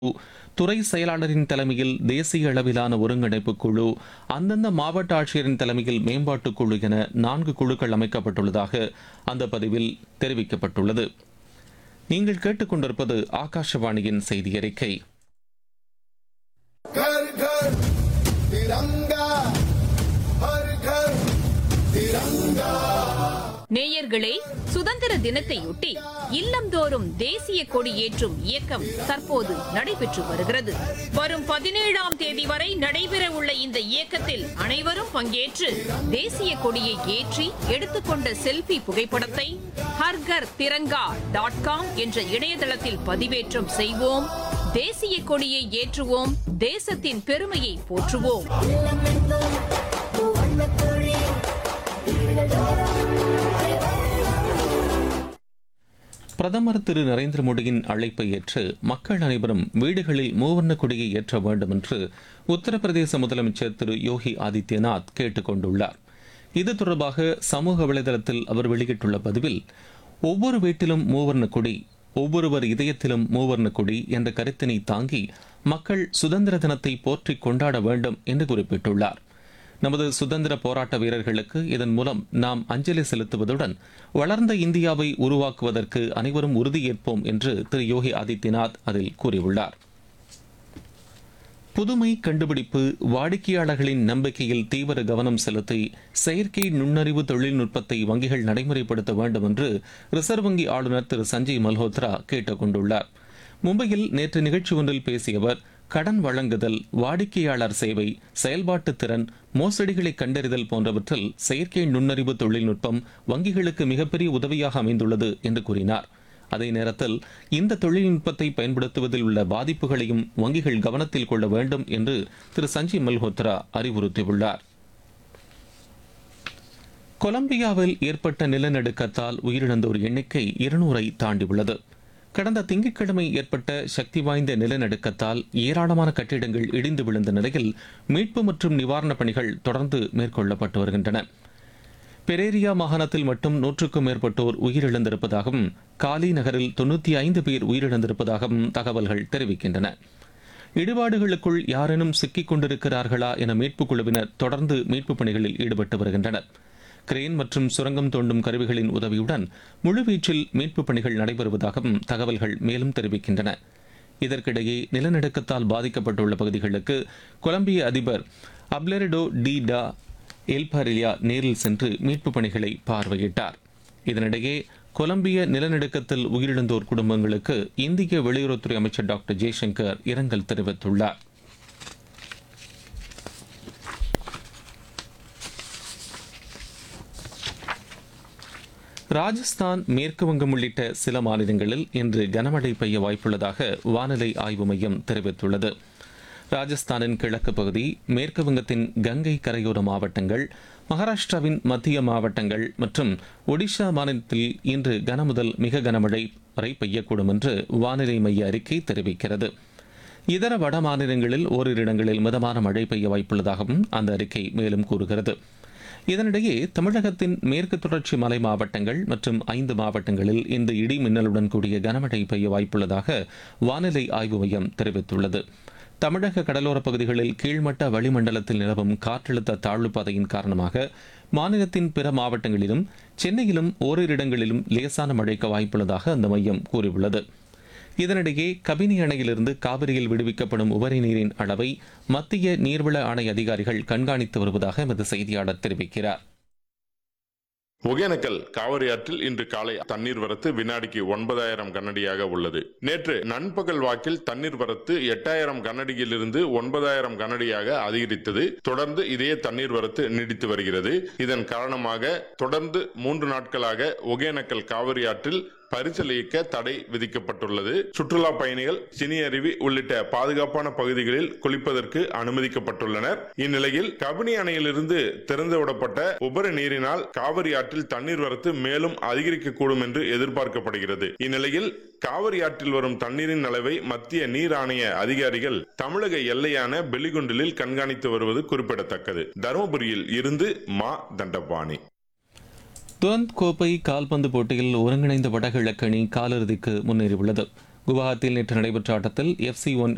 துறை செயலாளரின் தலைமையில் தேசிய அளவிலான ஒருங்கிணைப்பு குழு, அந்தந்த மாவட்ட ஆட்சியரின் தலைமையில் மேம்பாட்டுக் குழு என 4 குழுக்கள் அமைக்கப்பட்டுள்ளதாக அந்த பதிவில் தெரிவிக்கப்பட்டுள்ளது. நீங்கள் கேட்டுக்கொண்டிருப்பது ஆகாஷவாணியின் செய்தி அறிக்கை. घर घर तिरंगा, हर घर तिरंगा. நேயர்களே, சுதந்திர தினத்தையொட்டி இல்லந்தோறும் தேசிய கொடி ஏற்றும் இயக்கம் தற்போது நடைபெற்று வருகிறது. வரும் 17ஆம் தேதி வரை நடைபெற உள்ள இந்த இயக்கத்தில் அனைவரும் பங்கேற்று தேசிய கொடியை ஏற்றி எடுத்துக்கொண்ட செல்ஃபி புகைப்படத்தை harghar.tiranga.com என்ற இணையதளத்தில் பதிவேற்றம் செய்வோம். தேசிய கொடியை ஏற்றுவோம், தேசத்தின் பெருமையை போற்றுவோம். பிரதமர் திரு நரேந்திர மோடியின் அழைப்பை ஏற்று மக்கள் அனைவரும் வீடுகளில் மூவர்ண கொடியை ஏற்ற வேண்டும் என்று உத்தரப்பிரதேச முதலமைச்சர் திரு யோகி ஆதித்யநாத் கேட்டுக் கொண்டுள்ளார். இது தொடர்பாக சமூக வலைதளத்தில் அவர் வெளியிட்டுள்ள பதிவில், ஒவ்வொரு வீட்டிலும் மூவர்ண கொடி, ஒவ்வொருவர் இதயத்திலும் மூவர்ண கொடி என்ற கருத்தினை தாங்கி மக்கள் சுதந்திர தினத்தை போற்றி கொண்டாட வேண்டும் என்று குறிப்பிட்டுள்ளார். நமது சுதந்திர போராட்ட வீரர்களுக்கு இதன் மூலம் நாம் அஞ்சலி செலுத்துவதுடன் வளர்ந்த இந்தியாவை உருவாக்குவதற்கு அனைவரும் உறுதியேற்போம் என்று திரு யோகி ஆதித்யநாத் அதில் கூறியுள்ளார். புதுமை கண்டுபிடிப்பு, வாடிக்கையாளர்களின் நம்பிக்கையில் தீவிர கவனம் செலுத்தி செயற்கை நுண்ணறிவு தொழில்நுட்பத்தை வங்கிகள் நடைமுறைப்படுத்த வேண்டும் என்று ரிசர்வ் வங்கி ஆளுநர் திரு சஞ்சய் மல்ஹோத்ரா கேட்டுக் கொண்டுள்ளார். மும்பையில் நேற்று நிகழ்ச்சி ஒன்றில் பேசிய அவர், கடன் வழங்குதல், வாடிக்கையாளர் சேவை, செயல்பாட்டு திறன், மோசடிகளை கண்டறிதல் போன்றவற்றில் செயற்கை நுண்ணறிவு தொழில்நுட்பம் வங்கிகளுக்கு மிகப்பெரிய உதவியாக அமைந்துள்ளது என்று கூறினார். அதே நேரத்தில் இந்த தொழில்நுட்பத்தை பயன்படுத்துவதில் உள்ள பாதிப்புகளையும் வங்கிகள் கவனத்தில் கொள்ள வேண்டும் என்று திரு சஞ்சய் மல்ஹோத்ரா அறிவுறுத்தியுள்ளார். கொலம்பியாவில் ஏற்பட்ட நிலநடுக்கத்தால் உயிரிழந்தோர் எண்ணிக்கை 200-ஐ தாண்டியுள்ளது. கடந்த திங்கட்கிழமை ஏற்பட்ட சக்தி வாய்ந்த நிலநடுக்கத்தால் ஏராளமான கட்டிடங்கள் இடிந்து விழுந்த நிலையில் மீட்பு மற்றும் நிவாரணப் பணிகள் தொடர்ந்து மேற்கொள்ளப்பட்டு வருகின்றன. பெரேரியா மாகாணத்தில் மட்டும் 100க்கும் மேற்பட்டோர் உயிரிழந்திருப்பதாகவும், காலி நகரில் 95 பேர் உயிரிழந்திருப்பதாகவும் தகவல்கள் தெரிவிக்கின்றன. இடிபாடுகளுக்குள் யாரேனும் சிக்கிக் கொண்டிருக்கிறார்களா என மீட்புக் குழுவினர் தொடர்ந்து மீட்புப் பணிகளில் ஈடுபட்டு வருகின்றனர். கிரேன் மற்றும் சுரங்கம் தோண்டும் கருவிகளின் உதவியுடன் முழுவீச்சில் மீட்புப் பணிகள் நடைபெறுவதாகவும் தகவல்கள் மேலும் தெரிவிக்கின்றன. இதற்கிடையே நிலநடுக்கத்தால் பாதிக்கப்பட்டுள்ள பகுதிகளுக்கு கொலம்பிய அதிபர் அப்லெரடோ டி டா எல்பாரிலியா நேரில் சென்று மீட்புப் பணிகளை பார்வையிட்டார். இதனிடையே கொலம்பிய நிலநடுக்கத்தில் உயிரிழந்தோர் குடும்பங்களுக்கு இந்திய வெளியுறவுத்துறை அமைச்சர் டாக்டர் ஜெய்சங்கர் இரங்கல் தெரிவித்துள்ளார். ராஜஸ்தான், மேற்கு வங்கம் உள்ளிட்ட சில மாநிலங்களில் இன்று கனமழை பெய்ய வாய்ப்புள்ளதாக வானிலை ஆய்வு மையம் தெரிவித்துள்ளது. ராஜஸ்தானின் கிழக்கு பகுதி, மேற்கு வங்கத்தின் கங்கை கரையோர மாவட்டங்கள், மகாராஷ்டிராவின் மத்திய மாவட்டங்கள் மற்றும் ஒடிஷா மாநிலத்தில் இன்று கனமுதல் மிக கனமழை வரை பெய்யக்கூடும் என்று வானிலை மைய அறிக்கை தெரிவிக்கிறது. இதர வட மாநிலங்களில் ஓரிரு இடங்களில் மிதமான மழை பெய்ய வாய்ப்புள்ளதாகவும் அந்த அறிக்கை மேலும் கூறுகிறது. இதனிடையே தமிழகத்தின் மேற்கு தொடர்ச்சி மலை மாவட்டங்கள் மற்றும் 5 மாவட்டங்களில் இந்த இடி மின்னலுடன் கூடிய கனமழை பெய்ய வாய்ப்புள்ளதாக வானிலை ஆய்வு மையம் தெரிவித்துள்ளது. தமிழக கடலோரப் பகுதிகளில் கீழ்மட்ட வளிமண்டலத்தில் நிலவும் காற்றழுத்த தாழ்வு பாதையின் காரணமாக மாநிலத்தின் பிற மாவட்டங்களிலும் சென்னையிலும் ஓரிரு இடங்களிலும் லேசான மழைக்கு வாய்ப்புள்ளதாக அந்த மையம் கூறியுள்ளது. இதனிடையே கபினி அணையிலிருந்து காவிரியில் விடுவிக்கப்படும் உபரி நீரின் அளவை மத்திய நீர்வள ஆணை அதிகாரிகள் கண்காணித்து வருவதாக எமது செய்தியாளர் தெரிவிக்கிறார். ஒகேனக்கல் காவிரி ஆற்றில் இன்று காலை தண்ணீர் வரத்து வினாடிக்கு 9000 கனஅடியாக உள்ளது. நேற்று நண்பகல் வாக்கில் தண்ணீர் வரத்து 8000 கனஅடியிலிருந்து 9000 கனஅடியாக அதிகரித்தது. தொடர்ந்து இதே தண்ணீர் வரத்து நீடித்து வருகிறது. இதன் காரணமாக தொடர்ந்து 3 நாட்களாக ஒகேனக்கல் காவிரி ஆற்றில் பரிசல் இயக்க தடை விதிக்கப்பட்டுள்ளது. சுற்றுலா பயணிகள் சினி அருவி உள்ளிட்ட பாதுகாப்பான பகுதிகளில் குளிப்பதற்கு அனுமதிக்கப்பட்டுள்ளனர். இந்நிலையில் கபினி அணையிலிருந்து திறந்துவிடப்பட்ட உபரி நீரினால் காவிரி ஆற்றில் தண்ணீர் வரத்து மேலும் அதிகரிக்கக்கூடும் என்று எதிர்பார்க்கப்படுகிறது. இந்நிலையில் காவிரி ஆற்றில் வரும் தண்ணீரின் அளவை மத்திய நீர் ஆணைய அதிகாரிகள் தமிழக எல்லையான பெலிகுண்டிலில் கண்காணித்து வருவது குறிப்பிடத்தக்கது. தருமபுரியில் இருந்து மா தண்டபாணி. துரந்த் கோப்பை கால்பந்து போட்டியில் ஒருங்கிணைந்த வடகிழக்கு அணி காலிறுதிக்கு முன்னேறியுள்ளது. குவஹாத்தியில் நேற்று நடைபெற்ற ஆட்டத்தில் FC1